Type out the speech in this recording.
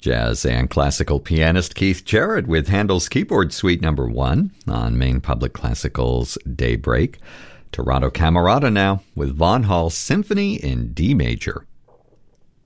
Jazz and classical pianist Keith Jarrett with Handel's Keyboard Suite No. 1 on Maine Public Classical's Daybreak. Toronto Camerata now with Von Hall's Symphony in D major.